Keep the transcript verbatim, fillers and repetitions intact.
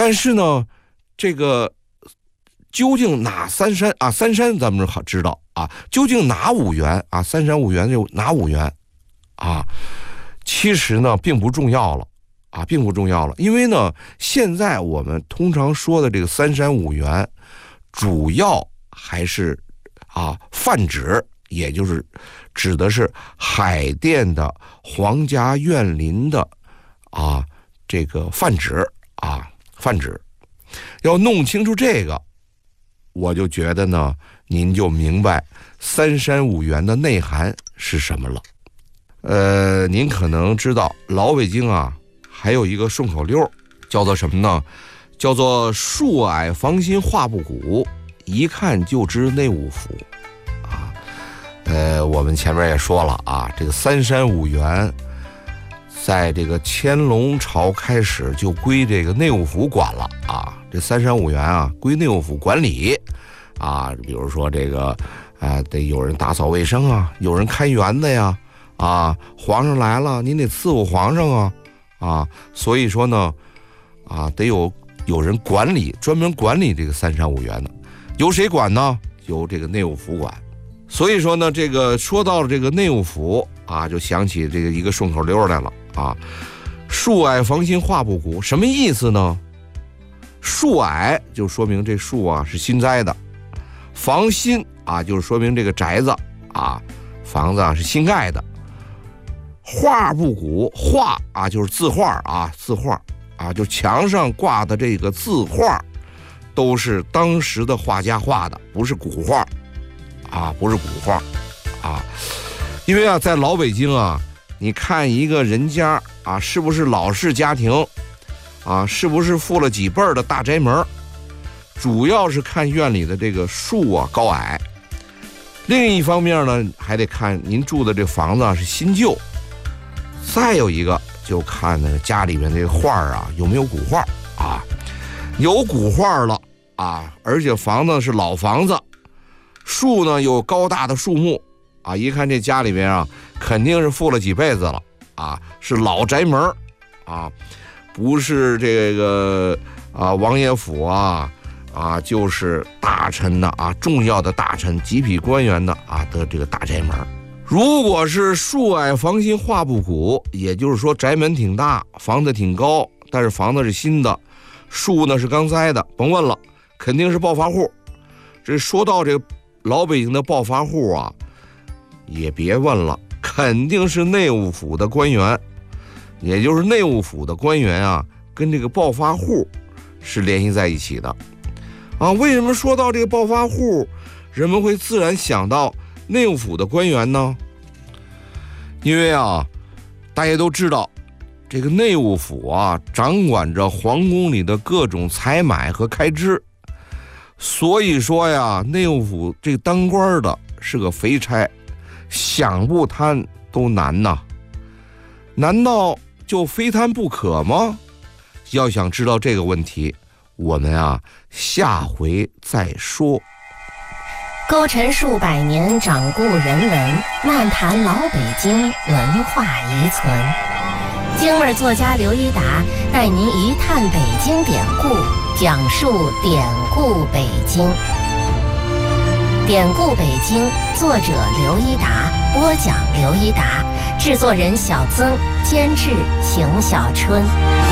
但是呢，这个究竟哪三山啊？三山咱们好知道啊，究竟哪五元啊？三山五元就哪五元啊？其实呢，并不重要了啊，并不重要了，因为呢，现在我们通常说的这个三山五元，主要还是啊泛指，也就是指的是海淀的皇家园林的啊这个泛指啊泛指。要弄清楚这个，我就觉得呢，您就明白三山五园的内涵是什么了。呃，您可能知道老北京啊，还有一个顺口溜，叫做什么呢？叫做树矮房新话不鼓，一看就知内务府啊。呃，我们前面也说了啊，这个三山五园在这个乾隆朝开始就归这个内务府管了啊。这三山五园啊，归内务府管理啊。比如说这个啊，得有人打扫卫生啊，有人看园子呀，啊，皇上来了，您得伺候皇上啊，啊，所以说呢，啊，得有有人管理，专门管理这个三山五园的。由谁管呢？由这个内务府管。所以说呢，这个说到了这个内务府啊，就想起这个一个顺口溜来了啊。树矮房新话不鼓，什么意思呢？树矮就说明这树啊是新栽的，房新啊就是说明这个宅子啊房子啊是新盖的。画不鼓，画啊就是字画啊，字画啊就墙上挂的这个字画都是当时的画家画的，不是古画啊，不是古画啊。因为啊在老北京啊，你看一个人家啊是不是老式家庭啊，是不是富了几辈儿的大宅门，主要是看院里的这个树啊高矮。另一方面呢，还得看您住的这房子啊是新旧。再有一个就看呢家里面这个画啊有没有古画啊，有古画了啊，而且房子是老房子，树呢有高大的树木啊，一看这家里面啊肯定是富了几辈子了啊，是老宅门啊，不是这个啊王爷府啊啊，就是大臣的啊，重要的大臣、几品官员的啊的这个大宅门。如果是树矮房新话不鼓，也就是说宅门挺大，房子挺高，但是房子是新的，树呢是刚栽的，甭问了，肯定是暴发户。这说到这个老北京的暴发户啊，也别问了，肯定是内务府的官员，也就是内务府的官员啊，跟这个暴发户是联系在一起的啊。为什么说到这个暴发户，人们会自然想到内务府的官员呢？因为啊，大家都知道，这个内务府啊，掌管着皇宫里的各种采买和开支，所以说呀，内务府这个当官的是个肥差，想不贪都难呐。难道就非贪不可吗？要想知道这个问题，我们啊下回再说。 勾陈数百年掌故人文，漫谈老北京文化遗存。京味作家刘一达带您一探北京典故，讲述典故北京。典故北京，作者刘一达，播讲刘一达，制作人小曾，监制邢小春。